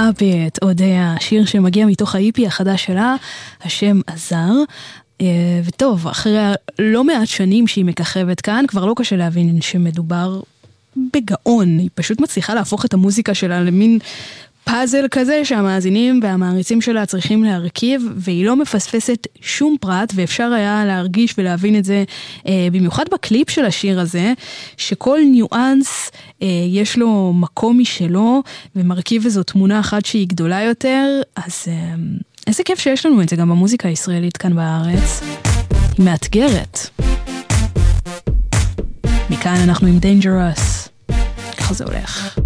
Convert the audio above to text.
את אודיה, שיר שמגיע מתוך האיפי החדש שלה, השם עזר. וטוב, אחרי לא מעט שנים שהיא מככבת כאן, כבר לא קשה להבין שמדובר בגאון. היא פשוט מצליחה להפוך את המוזיקה שלה למין פאזל כזה שהמאזינים והמעריצים שלה צריכים להרכיב, והיא לא מפספסת שום פרט, ואפשר היה להרגיש ולהבין את זה במיוחד בקליפ של השיר הזה, שכל ניואנס יש לו מקום משלו, ומרכיב איזו תמונה אחת שהיא גדולה יותר. אז איזה כיף שיש לנו את זה גם במוזיקה הישראלית כאן בארץ. היא מאתגרת. מכאן אנחנו עם Dangerous. ככה זה הולך.